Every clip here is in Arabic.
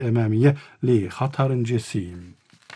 أمامية لخطر جسيم.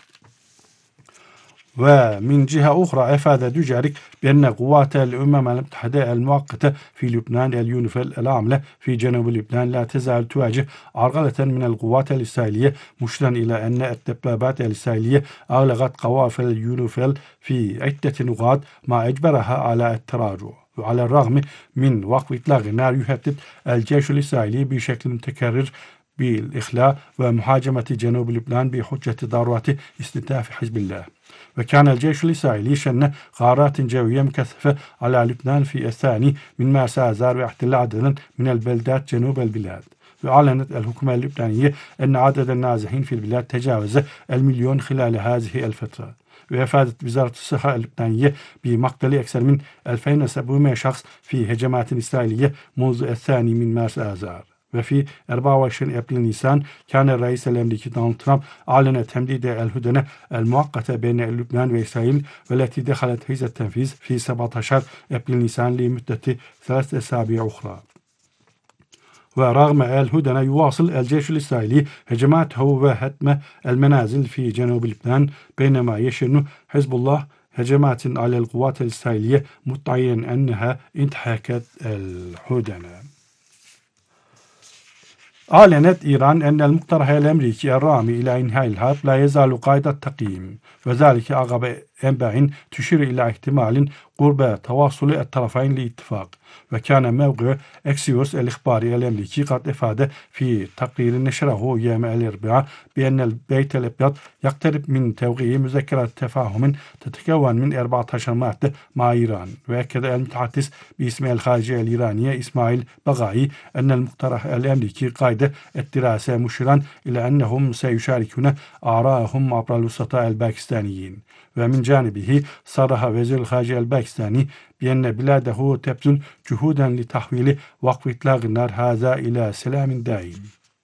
ومن جهة أخرى أفاد دوجاريك بأن قوات الأمم المتحدة المؤقتة في لبنان اليونيفيل العاملة في جنوب لبنان لا تزال تواجه عرقلة من القوات الإسرائيلية، مشيرا إلى أن الدبابات الإسرائيلية أغلقت قوافل اليونيفيل في عدة نقاط ما أجبرها على التراجع. وعلى الرغم من وقف إطلاق النار، يهدد الجيش الإسرائيلي بشكل متكرر بالإخلاء ومحاجمة جنوب لبنان بحجة ضرورة استنزاف حزب الله. وكان الجيش الإسرائيلي شن غارات جوية مكثفة على لبنان في الثاني من مارس آذار واحتل عددا من البلدات جنوب البلاد. وأعلنت الحكومة اللبنانية أن عدد النازحين في البلاد تجاوز 1,000,000 خلال هذه الفترة. وأفادت وزارة الصحة اللبنانية بمقتل أكثر من 2,700 شخص في هجمات إسرائيلية منذ الثاني من مارس آذار. وفي 24 أبريل نيسان كان الرئيس الأمريكي دونالد ترامب أعلن تمديد الهدنة المؤقتة بين لبنان وإسرائيل، والتي دخلت حيز التنفيذ في 17 أبريل نيسان لمدة 3 أسابيع أخرى. ورغم الهدنة، يواصل الجيش الإسرائيلي هجماته وهدم المنازل في جنوب لبنان، بينما يشن حزب الله هجمات على القوات الإسرائيلية مدعيا أنها انتهكت الهدنة. أعلنت إيران أن المقترح الأمريكي الرامي إلى إنهاء الحرب لا يزال قيد التقييم، وذلك عقب أنباء تشير إلى احتمال قرب تواصل الطرفين لاتفاق. وكان موقع أكسيوس الإخباري الأمريكي قد أفاد في تقرير نشره يوم الأربعاء بأن البيت الأبيض يقترب من توقيع مذكرة تفاهم تتكون من 14 مادة مع إيران. وأكد المتحدث باسم الخارجية الإيرانية إسماعيل بغائي أن المقترح الأمريكي قيد الدراسة، مشيرا إلى أنهم سيشاركون آراءهم عبر الوسطاء الباكستانيين. ومن جانبه صرح وزير الخارجية الباكستاني بأن بلاده تبذل جهودا لتحويل وقف إطلاق النار هذا إلى سلام دائم.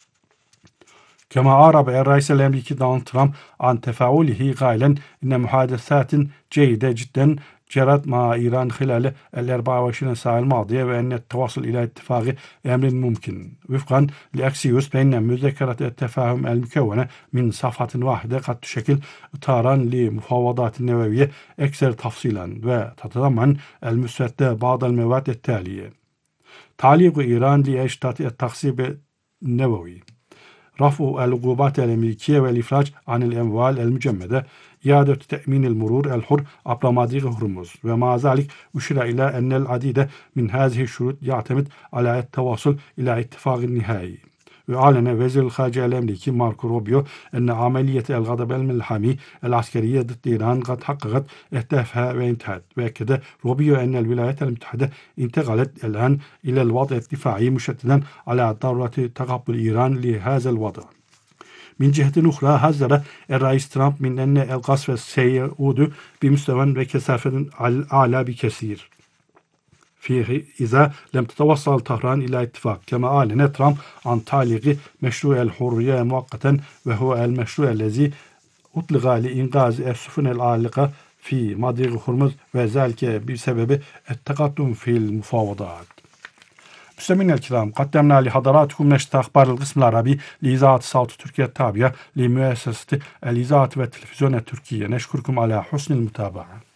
كما أعرب الرئيس الأمريكي دونالد ترامب عن تفاعله قائلا إن محادثات جيدة جدا جرت مع إيران خلال 24 ساعة الماضية، وأن التوصل إلى اتفاق أمر ممكن. وفقا لأكسيوس، فإن مذكرة التفاهم المكونة من صفحة واحدة قد تشكل إطارا لمفاوضات نووية أكثر تفصيلا، وتتضمن المسودة بعض المواد التالية: تعليق إيران لإشتات التخصيب النووي، رفع العقوبات الأمريكية والإفراج عن الأموال المجمدة، إعادة تأمين المرور الحر عبر مضيق هرمز. ومع ذلك أشير إلى أن العديد من هذه الشروط يعتمد على التوصل إلى اتفاق نهائي. وأعلن وزير الخارجية الأمريكي ماركو روبيو أن عملية الغضب الملحمي العسكرية ضد إيران قد حققت أهدافها وانتهت. وأكد روبيو أن الولايات المتحدة انتقلت الآن إلى الوضع الدفاعي، مشددا على ضرورة تقبل إيران لهذا الوضع. من جهة أخرى، حذر الرئيس ترامب من أن القصف سيعود بمستوى وكثافة أعلى بكثير فيه إذا لم تتوصل طهران إلى اتفاق. كما أعلن ترامب عن تعليق مشروع الحرية مؤقتا، وهو المشروع الذي أطلق لإنقاذ السفن العالقة في مضيق هرمز، وذلك بسبب التقدم في المفاوضات. مستمعينا الكرام، قدمنا لحضراتكم نشرة أخبار القسم العربي لإذاعة صوت تركيا التابعة لمؤسسة الإذاعة والتلفزيون التركية. نشكركم على حسن المتابعة.